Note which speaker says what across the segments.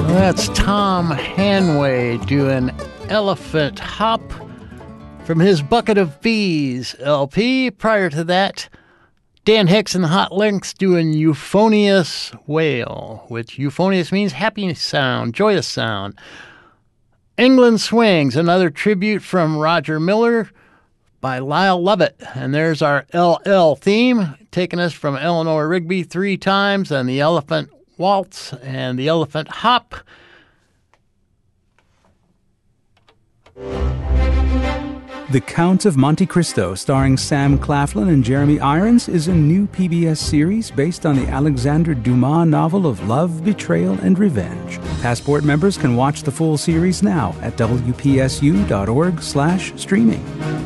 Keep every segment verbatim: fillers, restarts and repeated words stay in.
Speaker 1: That's Tom Hanway doing Elephant Hop from his Bucket of Bees L P. Prior to that, Dan Hicks and the Hot Links doing Euphonious Wail, which euphonious means happy sound, joyous sound. England Swings, another tribute from Roger Miller by Lyle Lovett. And there's our L L theme, taking us from Eleanor Rigby three times, and the Elephant Waltz and the Elephant Hop.
Speaker 2: The Count of Monte Cristo, starring Sam Claflin and Jeremy Irons, is a new P B S series based on the Alexandre Dumas novel of love, betrayal, and revenge. Passport members can watch the full series now at W P S U dot org slash streaming.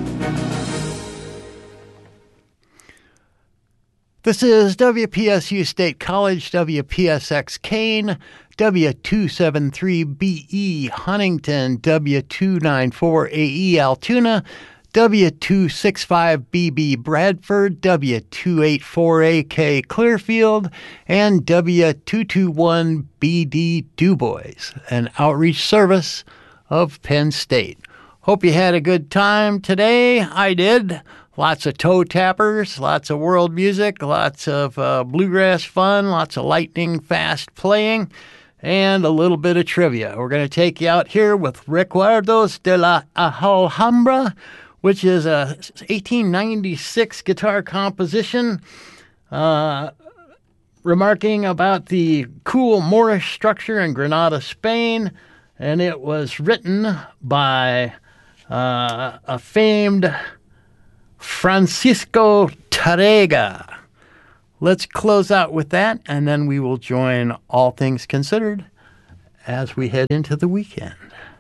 Speaker 1: This is W P S U State College, W P S X Kane, W two seventy-three B E Huntington, W two ninety-four A E Altoona, W two sixty-five B B Bradford, W two eighty-four A K Clearfield, and W two twenty-one B D DuBois, an outreach service of Penn State. Hope you had a good time today. I did. Lots of toe tappers, lots of world music, lots of uh, bluegrass fun, lots of lightning fast playing, and a little bit of trivia. We're going to take you out here with Recuerdos de la Alhambra, which is a eighteen ninety-six guitar composition, uh, remarking about the cool Moorish structure in Granada, Spain, and it was written by uh, a famed Francisco Tarrega. Let's close out with that, and then we will join All Things Considered as we head into the weekend.